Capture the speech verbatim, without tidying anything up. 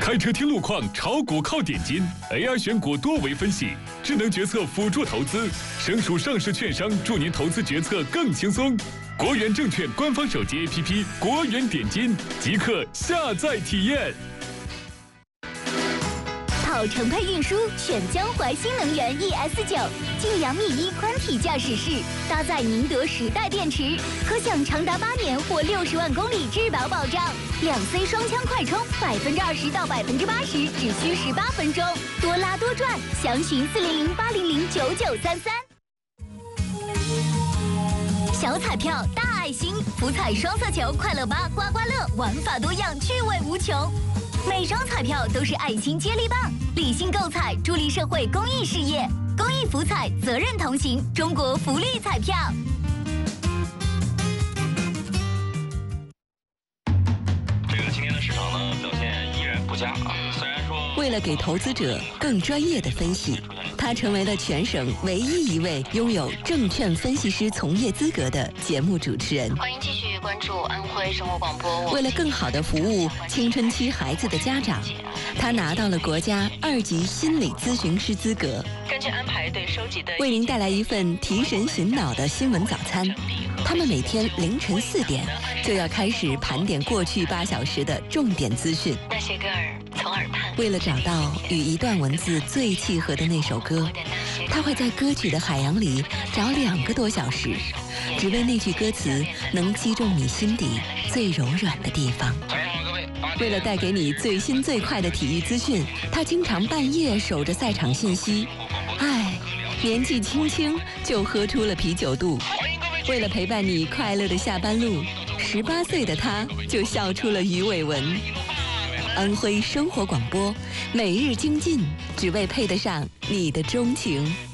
开车听路况，炒股靠点金 ，A I 选股多维分析，智能决策辅助投资，省属上市券商助您投资决策更轻松。国元证券官方手机 A P P 国元点金，即刻下载体验。 跑程配运输选江淮新能源 E S 九，近两米一宽体驾驶室，搭载宁德时代电池，可享长达八年或六十万公里质保保障。两 C 双枪快充，百分之二十到百分之八十只需十八分钟，多拉多赚，详询四零零八零零九九三三。小彩票大爱心，福彩双色球快乐八刮刮乐，玩法多样，趣味无穷。每张彩票都是爱心接力棒，理性购彩，助力社会公益事业。公益福彩，责任同行，中国福利彩票。 这个今天的市场呢，表现依然不佳啊。虽然说， 为了给投资者更专业的分析，他成为了全省唯一一位拥有证券分析师从业资格的节目主持人。 欢迎继续关注安徽生活广播。 为了更好地服务青春期孩子的家长，他拿到了国家二级心理咨询师资格。 根据安排对收集的， 为您带来一份提神醒脑的新闻早餐。他们每天凌晨四点就要开始盘点过去八小时的重点资讯。 那些歌儿从耳畔。 为了找到与一段文字最契合的那首歌，他会在歌曲的海洋里找两个多小时，只为那句歌词能击中你心底最柔软的地方。为了带给你最新最快的体育资讯，他经常半夜守着赛场信息。唉，年纪轻轻就喝出了啤酒肚。为了陪伴你快乐的下班路，十八岁的他就笑出了鱼尾纹。安徽生活广播，每日精进，只为配得上你的钟情。